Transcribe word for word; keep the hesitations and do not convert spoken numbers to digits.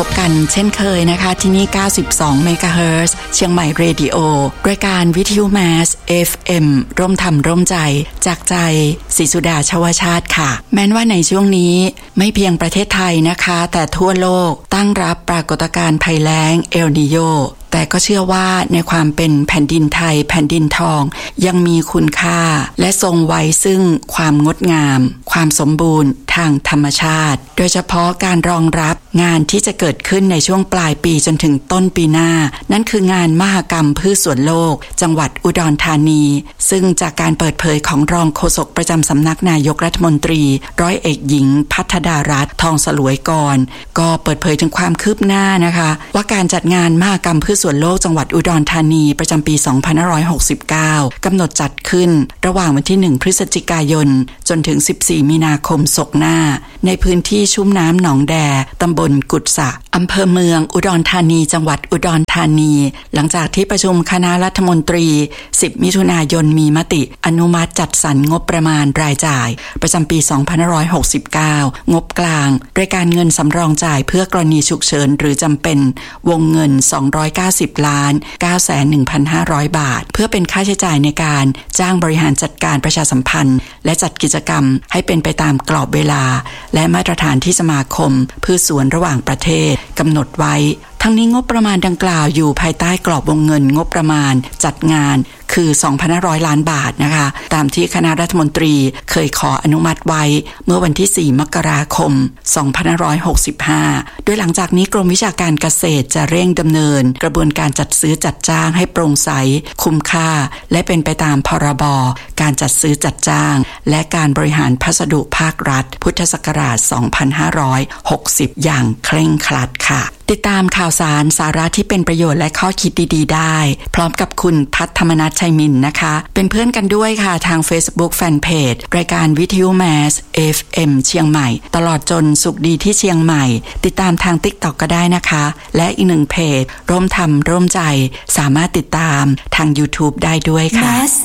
พบกันเช่นเคยนะคะที่นี่เก้าสิบสองเมกะเฮิรตซ์เชียงใหม่เรดิโอรายการวิทยุแมส เอฟ เอ็ม ร่วมทำร่วมใจจากใจศรีสุดาชวชาติค่ะแม้ว่าในช่วงนี้ไม่เพียงประเทศไทยนะคะแต่ทั่วโลกตั้งรับปรากฏการณ์ภัยแล้งเอลนีโญแต่ก็เชื่อว่าในความเป็นแผ่นดินไทยแผ่นดินทองยังมีคุณค่าและทรงไว้ซึ่งความงดงามความสมบูรณ์ทางธรรมชาติโดยเฉพาะการรองรับงานที่จะเกิดขึ้นในช่วงปลายปีจนถึงต้นปีหน้านั่นคืองานมหกรรมพืชสวนโลกจังหวัดอุดรธานีซึ่งจากการเปิดเผยของรองโฆษกประจำสำนักนายกรัฐมนตรีร้อยเอกหญิงภัทรดารัตน์ทองสลวยกรก็เปิดเผยถึงความคืบหน้านะคะว่าการจัดงานมหกรรมพืชสวนโลกจังหวัดอุดรธานีประจำปี สองพันห้าร้อยหกสิบเก้ากำหนดจัดขึ้นระหว่างวันที่หนึ่งพฤศจิกายนจนถึงสิบสี่มีนาคมศกหน้าในพื้นที่ชุ่มน้ำหนองแดตำบลกุดสะอำเภอเมืองอุดรธานีจังหวัดอุดรธานีหลังจากที่ประชุมคณะรัฐมนตรีสิบมิถุนายนมีมติอนุมัติจัดสรรงบประมาณรายจ่ายประจำปี สองพันห้าร้อยหกสิบเก้างบกลางรายการเงินสำรองจ่ายเพื่อกรณีฉุกเฉินหรือจำเป็นวงเงินสองร้อยเก้าสิบล้านเก้าแสนหนึ่งพันห้าร้อย บาทเพื่อเป็นค่าใช้จ่ายในการจ้างบริหารจัดการประชาสัมพันธ์และจัดกิจกรรมให้เป็นไปตามกรอบเวลาและมาตรฐานที่สมาคมพืชสวนระหว่างประเทศกำหนดไว้ทั้งนี้งบประมาณดังกล่าวอยู่ภายใต้กรอบวงเงินงบประมาณจัดงานคือ สองพันห้าร้อย ล้านบาทนะคะตามที่คณะรัฐมนตรีเคยขออนุมัติไว้เมื่อวันที่สี่มกราคมสองพันห้าร้อยหกสิบห้าโดยหลังจากนี้กรมวิชาการเกษตรจะเร่งดำเนินกระบวนการจัดซื้อจัดจ้างให้โปร่งใสคุ้มค่าและเป็นไปตามพรบการจัดซื้อจัดจ้างและการบริหารพัสดุภาครัฐพุทธศักราชสองพันห้าร้อยหกสิบอย่างเคร่งครัดค่ะติดตามข่าวสารสาระที่เป็นประโยชน์และข้อคิดดีๆได้พร้อมกับคุณพัฒธรรมนัสชัยมินนะคะเป็นเพื่อนกันด้วยค่ะทาง Facebook Fanpage รายการวิทยุแมส เอฟ เอ็ม เชียงใหม่ตลอดจนสุขดีที่เชียงใหม่ติดตามทาง TikTok ก็ได้นะคะและอีกหนึ่งเพจร่วมทำร่วมใจสามารถติดตามทาง YouTube ได้ด้วยค่ะ